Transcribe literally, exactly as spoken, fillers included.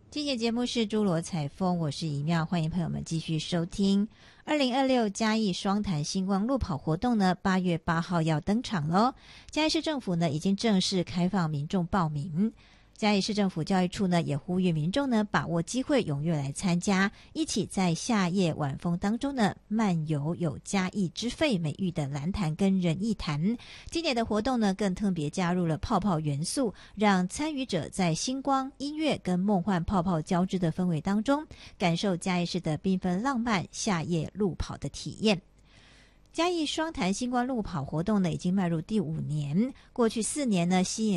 今节节目是诸罗采风，我是怡妙，欢迎朋友们继续收听。二零二六嘉义双潭星光路跑活动呢，八月八号要登场喽。嘉义市政府呢已经正式开放民众报名。嘉义市政府教育处呢也呼吁民众呢把握机会踊跃来参加，一起在夏夜晚风当中呢漫游有嘉义之肺美誉的蓝潭跟仁义潭。今年的活动呢更特别加入了泡泡元素，让参与者在星光、音乐跟梦幻泡泡交织的氛围当中，感受嘉义市的缤纷浪漫夏夜路跑的体验。嘉义双潭星光路跑活动呢已经迈入第五年，过去四年呢吸引